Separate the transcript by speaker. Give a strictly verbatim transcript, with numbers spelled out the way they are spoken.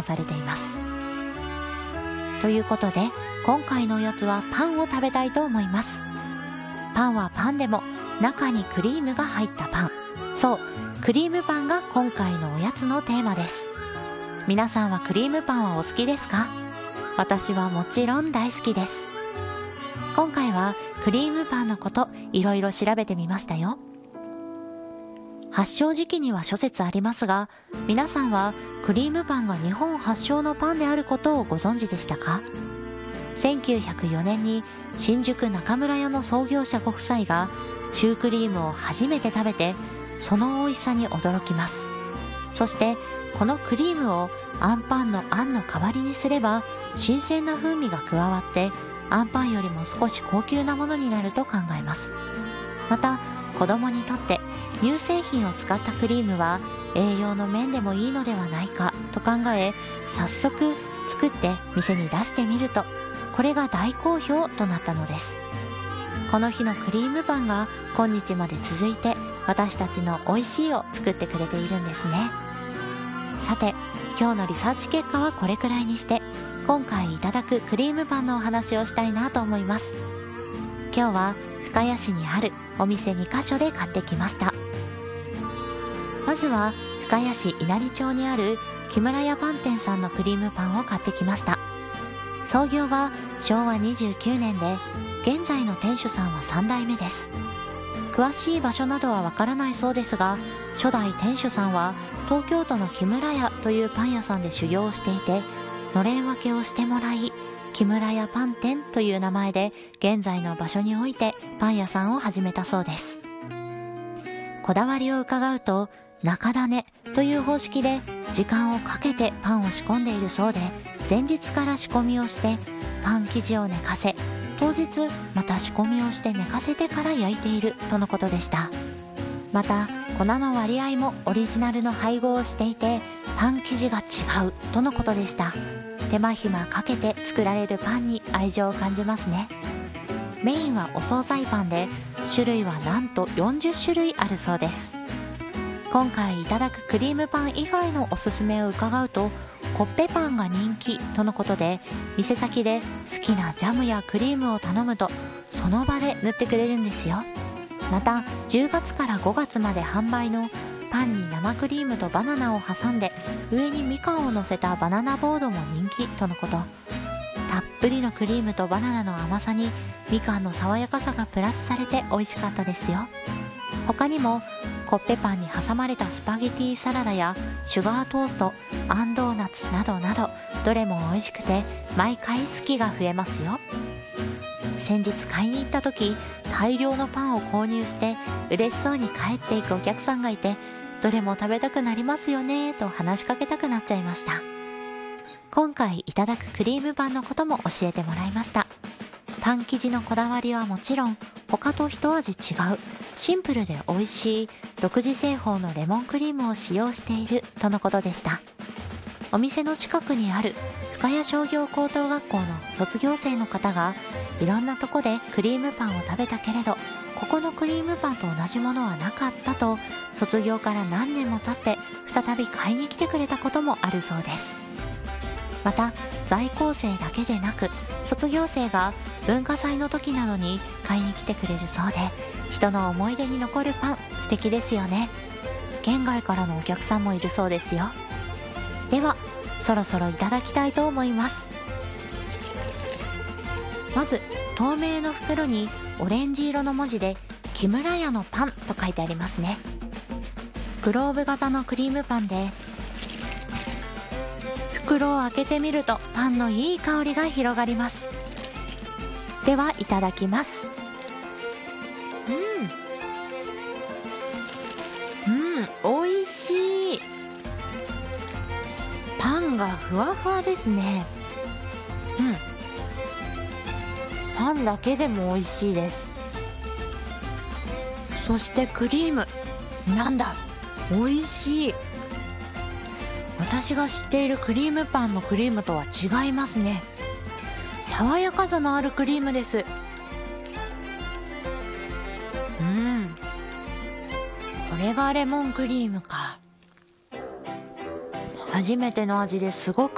Speaker 1: されています。ということで今回のおやつはパンを食べたいと思います。パンはパンでも中にクリームが入ったパン、そうクリームパンが今回のおやつのテーマです。皆さんはクリームパンはお好きですか？私はもちろん大好きです。今回はクリームパンのこといろいろ調べてみましたよ。発祥時期には諸説ありますが、皆さんはクリームパンが日本発祥のパンであることをご存知でしたか？せんきゅうひゃくよねんに新宿中村屋の創業者ご夫妻がシュークリームを初めて食べて、その美味しさに驚きます。そしてこのクリームをアンパンのあんの代わりにすれば新鮮な風味が加わってアンパンよりも少し高級なものになると考えます。また子供にとって乳製品を使ったクリームは栄養の面でもいいのではないかと考え、早速作って店に出してみるとこれが大好評となったのです。この日のクリームパンが今日まで続いて私たちの美味しいを作ってくれているんですね。さて今日のリサーチ結果はこれくらいにして、今回いただくクリームパンのお話をしたいなと思います。今日は深谷市にあるお店にかしょで買ってきました。まずは深谷市稲荷町にある木村屋パン店さんのクリームパンを買ってきました。創業はしょうわにじゅうきゅうねんで、現在の店主さんはさんだいめです。詳しい場所などはわからないそうですが、初代店主さんは東京都の木村屋というパン屋さんで修行をしていて、のれん分けをしてもらい、木村屋パン店という名前で現在の場所においてパン屋さんを始めたそうです。こだわりを伺うと、中種という方式で時間をかけてパンを仕込んでいるそうで、前日から仕込みをしてパン生地を寝かせ、当日また仕込みをして寝かせてから焼いているとのことでした。また粉の割合もオリジナルの配合をしていて、パン生地が違うとのことでした。手間暇かけて作られるパンに愛情を感じますね。メインはお惣菜パンで、種類はなんとよんじゅっしゅるいあるそうです。今回いただくクリームパン以外のおすすめを伺うと、コッペパンが人気とのことで、店先で好きなジャムやクリームを頼むとその場で塗ってくれるんですよ。またじゅうがつからごがつまで販売のパンに生クリームとバナナを挟んで上にみかんを乗せたバナナボードも人気とのこと。たっぷりのクリームとバナナの甘さにみかんの爽やかさがプラスされて美味しかったですよ。他にもコッペパンに挟まれたスパゲティサラダやシュガートースト、あんドーナツなどなど、どれも美味しくて毎回好きが増えますよ。先日買いに行った時、大量のパンを購入して嬉しそうに帰っていくお客さんがいて、どれも食べたくなりますよねと話しかけたくなっちゃいました。今回いただくクリームパンのことも教えてもらいました。パン生地のこだわりはもちろん、他と一味違うシンプルで美味しい独自製法のレモンクリームを使用しているとのことでした。お店の近くにある深谷商業高等学校の卒業生の方が、いろんなとこでクリームパンを食べたけれどここのクリームパンと同じものはなかったと、卒業から何年も経って再び買いに来てくれたこともあるそうです。また在校生だけでなく卒業生が文化祭の時などに買いに来てくれるそうで、人の思い出に残るパン、素敵ですよね。県外からのお客さんもいるそうですよ。ではそろそろいただきたいと思います。まず透明の袋にオレンジ色の文字で木村屋のパンと書いてありますね。グローブ型のクリームパンで、袋を開けてみるとパンのいい香りが広がります。ではいただきます。うんうん美味しい。パンがふわふわですね。うんパンだけでも美味しいです。そしてクリーム、なんだ美味しい。私が知っているクリームパンのクリームとは違いますね。爽やかさのあるクリームです。うんこれがレモンクリームか。初めての味ですごく